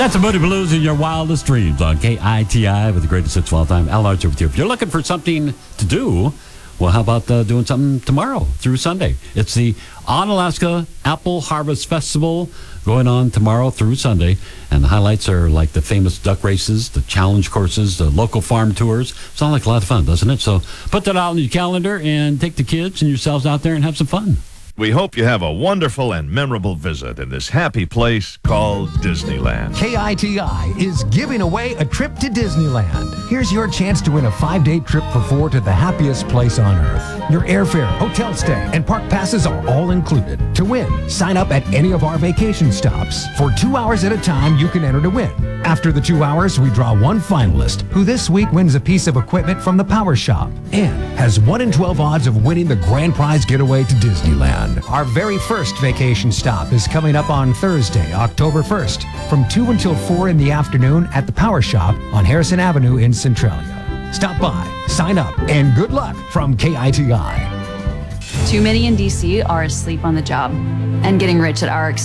That's the Moody Blues in your wildest dreams on KITI with the greatest hits of all time. Al Archer with you. If you're looking for something to do, well, how about doing something tomorrow through Sunday? It's the Onalaska Apple Harvest Festival going on tomorrow through Sunday. And the highlights are like the famous duck races, the challenge courses, the local farm tours. Sounds like a lot of fun, doesn't it? So put that out on your calendar and take the kids and yourselves out there and have some fun. We hope you have a wonderful and memorable visit in this happy place called Disneyland. KITI is giving away a trip to Disneyland. Here's your chance to win a 5-day trip for 4 to the happiest place on earth. Your airfare, hotel stay, and park passes are all included. To win, sign up at any of our vacation stops. For 2 hours at a time, you can enter to win. After the 2 hours, we draw one finalist who this week wins a piece of equipment from the Power Shop and has 1 in 12 odds of winning the grand prize getaway to Disneyland. Our very first vacation stop is coming up on Thursday, October 1st, from 2 until 4 in the afternoon at the Power Shop on Harrison Avenue in Centralia. Stop by, sign up, and good luck from KITI. Too many in DC are asleep on the job and getting rich at our expense.